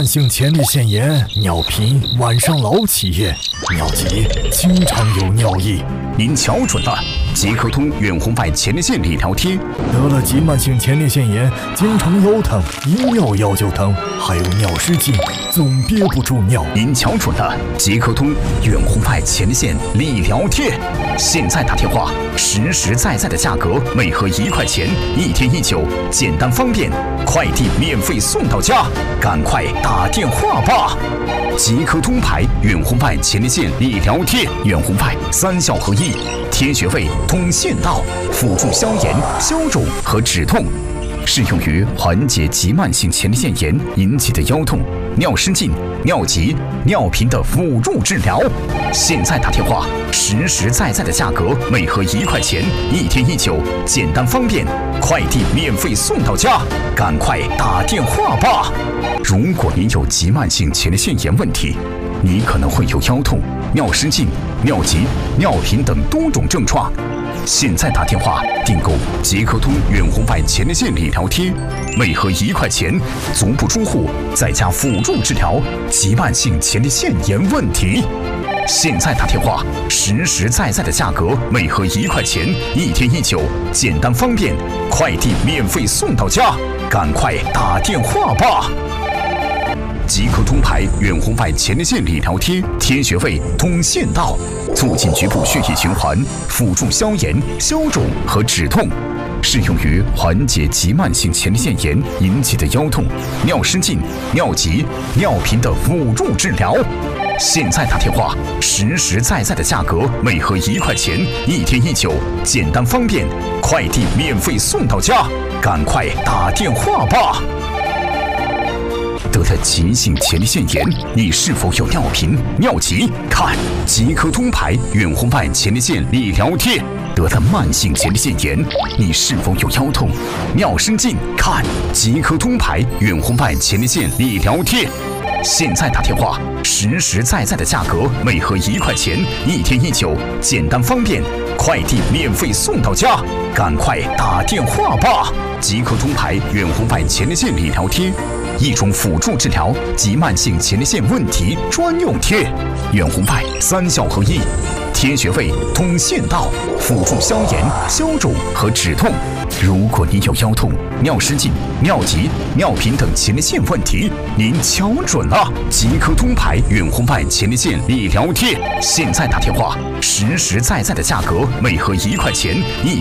慢性前列腺炎、尿频、晚上老起夜、尿急，经常有尿意。 您瞧准了，即刻通远红外前列腺理疗贴。 得了急慢性前列腺炎，经常腰疼，一尿药就疼，还有尿失禁，总憋不住尿。 您瞧准了，即刻通远红外前列腺理疗贴。现在打电话，实实在在的价格，每盒1块钱，1天1酒，简单方便，快递免费送到家，赶快打电话吧！即刻通牌远红外前列腺理疗贴，远红外3效合一，贴穴位、通腺道，辅助消炎、消肿和止痛，适用于缓解急慢性前列腺炎引起的腰痛、尿失禁、尿急、尿频的辅助治疗。现在打电话，实实在在的价格，每盒1块钱，1天1酒，简单方便，快递免费送到家，赶快打电话吧！如果您有急慢性前列腺炎问题，你可能会有腰痛、尿失禁、尿急、尿频等多种症状。现在打电话订购即刻通远红外前列腺理疗贴，每盒1块钱，足不出户，在家辅助治疗急慢性前列腺炎问题。现在打电话，实实在在的价格，每盒1块钱，1天1酒，简单方便，快递免费送到家，赶快打电话吧！即刻通牌远红外前列腺理疗贴，贴穴位、通腺道，促进局部血液循环，辅助消炎、消肿和止痛，适用于缓解急慢性前列腺炎引起的腰痛、尿失禁、尿急、尿频的辅助治疗。现在打电话，实实在在的价格，每盒1块钱，1天1酒，简单方便，快递免费送到家，赶快打电话吧！得了急性前列腺炎，你是否有尿频、尿急？看即刻通牌远红外前列腺理疗贴。得了慢性前列腺炎，你是否有腰痛、尿失禁？看即刻通牌远红外前列腺理疗贴。现在打电话，实实在在的价格，每盒1块钱，1天1酒，简单方便，快递免费送到家，赶快打电话吧！即刻通牌远红外前列腺理疗贴，一种辅助治疗急慢性前列腺问题专用贴，远红外3效合一，贴穴位、通腺道，辅助消炎、消肿和止痛。如果你有腰痛、尿失禁、尿急、尿频等前列腺问题，您瞧准了，即刻通牌远红外前列腺理疗贴。现在打电话，实实在在的价格，每盒1块钱，